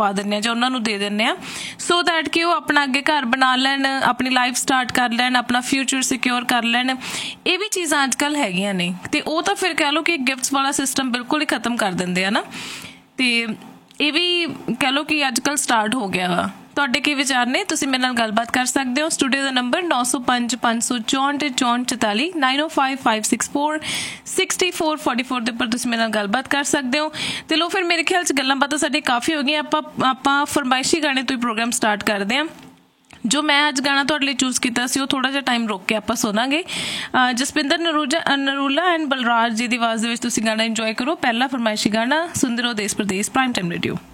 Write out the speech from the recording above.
ਪਾ ਦਿੰਦੇ ਹਾਂ ਜਾਂ ਉਹਨਾਂ ਨੂੰ ਦੇ ਦਿੰਦੇ ਹਾਂ, ਸੋ ਦੈਟ ਕਿ ਉਹ ਆਪਣਾ ਅੱਗੇ ਘਰ ਬਣਾ ਲੈਣ, ਆਪਣੀ ਲਾਈਫ ਸਟਾਰਟ ਕਰ ਲੈਣ, ਆਪਣਾ ਫਿਊਚਰ ਸਿਕਿਓਰ ਕਰ ਲੈਣ। ਇਹ ਵੀ ਚੀਜ਼ਾਂ ਅੱਜ ਕੱਲ੍ਹ ਹੈਗੀਆਂ ਨੇ। ਅਤੇ ਉਹ ਤਾਂ ਫਿਰ ਕਹਿ ਲਓ ਕਿ ਗਿਫਟਸ ਵਾਲਾ ਸਿਸਟਮ ਬਿਲਕੁਲ ਹੀ ਖ਼ਤਮ ਕਰ ਦਿੰਦੇ ਆ ਨਾ। ਅਤੇ ਇਹ ਵੀ ਕਹਿ ਲਓ ਕਿ ਅੱਜ ਕੱਲ੍ਹ ਸਟਾਰਟ ਹੋ ਗਿਆ ਵਾ। ਤੁਹਾਡੇ ਕੀ ਵਿਚਾਰ ਨੇ? ਤੁਸੀਂ ਮੇਰੇ ਨਾਲ ਗੱਲਬਾਤ ਕਰ ਸਕਦੇ ਹੋ। ਸਟੂਡੀਓ ਦਾ ਨੰਬਰ 905 564 44 905 564 6444 ਦੇ ਉੱਪਰ ਤੁਸੀਂ ਮੇਰੇ ਨਾਲ ਗੱਲਬਾਤ ਕਰ ਸਕਦੇ ਹੋ। ਅਤੇ ਲਓ ਫਿਰ ਮੇਰੇ ਖਿਆਲ 'ਚ ਗੱਲਾਂ ਬਾਤਾਂ ਸਾਡੀਆਂ ਕਾਫੀ ਹੋ ਗਈਆਂ। ਆਪਾਂ ਫਰਮਾਇਸ਼ੀ ਗਾਣੇ ਤੋਂ ਹੀ ਪ੍ਰੋਗਰਾਮ ਸਟਾਰਟ ਕਰਦੇ ਹਾਂ। ਜੋ ਮੈਂ ਅੱਜ ਗਾਣਾ ਤੁਹਾਡੇ ਲਈ ਚੂਜ਼ ਕੀਤਾ ਸੀ ਉਹ ਥੋੜ੍ਹਾ ਜਿਹਾ ਟਾਈਮ ਰੋਕ ਕੇ ਆਪਾਂ ਸੁਣਾਂਗੇ। ਜਸਪਿੰਦਰ ਨਰੂਲਾ ਐਂਡ ਬਲਰਾਜ ਜੀ ਦੀ ਆਵਾਜ਼ ਦੇ ਵਿੱਚ ਤੁਸੀਂ ਗਾਣਾ ਇੰਜੋਏ ਕਰੋ। ਪਹਿਲਾ ਫਰਮਾਇਸ਼ੀ ਗਾਣਾ ਸੁਣਦੇ ਰਹੋ ਦੇਸ਼ ਪ੍ਰਦੇਸ਼ ਪ੍ਰਾਈਮ ਟਾਈਮ ਰੇਡੀਓ।